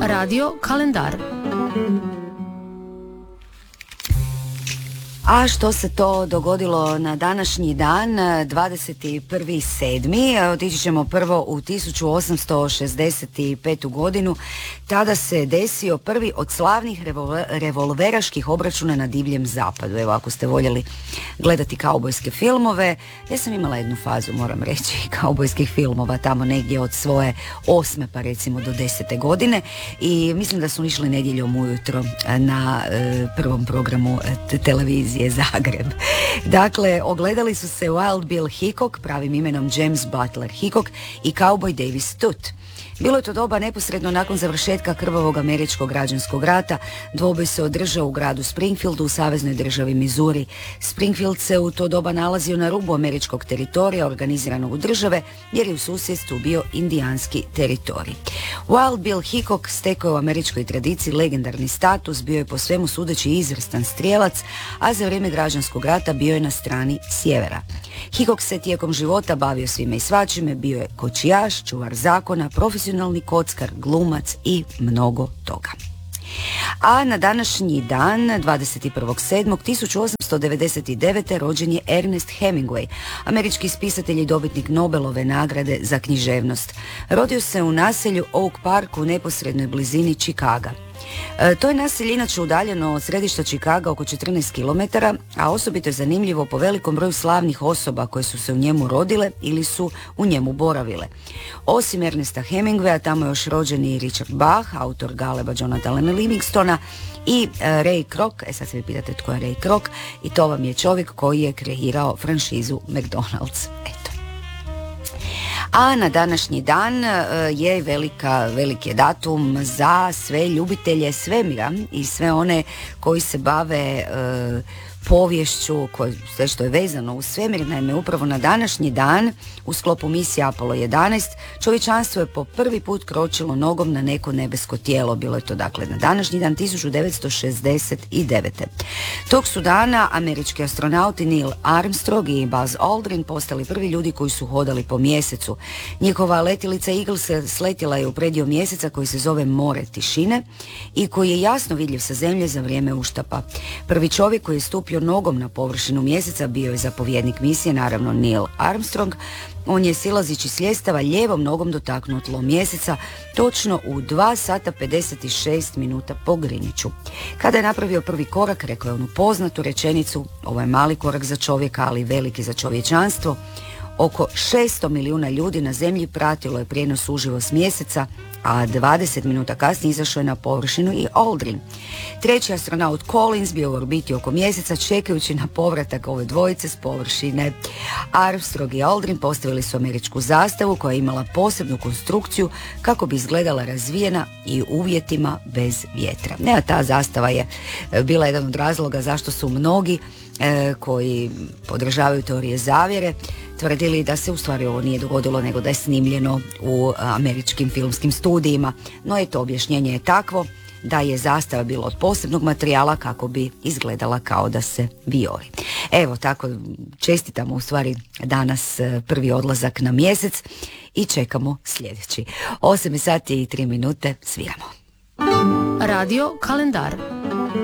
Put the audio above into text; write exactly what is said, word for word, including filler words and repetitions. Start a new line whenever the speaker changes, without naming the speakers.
Radio kalendar.
A što se to dogodilo na današnji dan, dvadeset prvi sedmi Otići ćemo prvo u tisuću osamsto šezdeset petu godinu. Tada se desio prvi od slavnih revolveraških obračuna na divljem zapadu. Evo, ako ste voljeli gledati kaubojske filmove, ja sam imala jednu fazu, moram reći, kaubojskih filmova tamo negdje od svoje osme pa recimo do desete godine, i mislim da su išli nedjeljom ujutro na e, prvom programu te televizije Zagreb. Dakle, ogledali su se Wild Bill Hickok, pravim imenom James Butler Hickok, i Cowboy Davis Tut. Bilo je to doba neposredno nakon završetka krvavog američkog građanskog rata. Dvoboj se održao u gradu Springfieldu u saveznoj državi Missouri. Springfield se u to doba nalazio na rubu američkog teritorija organiziranog u države, jer je u susjedstvu bio indijanski teritorij. Wild Bill Hickok stekao je u američkoj tradiciji legendarni status, bio je po svemu sudeći izvrstan strijelac, a za vrijeme građanskog rata bio je na strani sjevera. Hickok se tijekom života bavio svime i svačime, bio je kočijaš, čuvar zakona, profesionalni kockar, glumac i mnogo toga. A na današnji dan, dvadeset prvog sedmog tisuću osamsto devedeset devete rođen je Ernest Hemingway, američki spisatelj i dobitnik Nobelove nagrade za književnost. Rodio se u naselju Oak Park u neposrednoj blizini Čikaga. E, to je naselje inače udaljeno od središta Čikaga oko četrnaest kilometara, a osobito je zanimljivo po velikom broju slavnih osoba koje su se u njemu rodile ili su u njemu boravile. Osim Ernesta Hemingwaya, tamo je još rođen i Richard Bach, autor Galeba Jonathana Livingstona, i e, Ray Kroc. E sad se vi pitate tko je Ray Kroc, i to vam je čovjek koji je kreirao franšizu McDonald's. Eto. A na današnji dan je velika, veliki datum za sve ljubitelje svemira i sve one koji se bave e, povješću, koje, sve što je vezano u svemir. Naime, upravo na današnji dan u sklopu misije Apollo jedanaest čovječanstvo je po prvi put kročilo nogom na neko nebesko tijelo. Bilo je to dakle na današnji dan tisuću devetsto šezdeset devete. Tog su dana američki astronauti Neil Armstrong i Buzz Aldrin postali prvi ljudi koji su hodali po mjesecu. Njihova letjelica Eagle se sletjela je u predio mjeseca koji se zove More tišine i koji je jasno vidljiv sa zemlje za vrijeme uštapa. Prvi čovjek koji je stupio nogom na površinu mjeseca bio je zapovjednik misije, naravno Neil Armstrong. On je silazići s ljestava lijevom nogom dotaknuo tlo mjeseca točno u dva sata pedeset šest minuta po Greenwichu. Kada je napravio prvi korak, rekao je onu poznatu rečenicu: ovo je mali korak za čovjeka, ali veliki za čovječanstvo. Oko šesto milijuna ljudi na zemlji pratilo je prijenos uživo s mjeseca, a dvadeset minuta kasnije izašao je na površinu i Aldrin. Treći astronaut Collins bio u orbiti oko mjeseca čekajući na povratak ove dvojice s površine. Armstrong i Aldrin postavili su američku zastavu koja je imala posebnu konstrukciju kako bi izgledala razvijena i u uvjetima bez vjetra. Ne, ta zastava je bila jedan od razloga zašto su mnogi e, koji podržavaju teorije zavjere tvrdili da se u stvari ovo nije dogodilo, nego da je snimljeno u američkim filmskim studijima. No eto, objašnjenje je takvo da je zastava bila od posebnog materijala kako bi izgledala kao da se vijori. Evo, tako čestitamo u stvari danas prvi odlazak na mjesec i čekamo sljedeći. osam sati i tri minute sviramo.
Radio kalendar.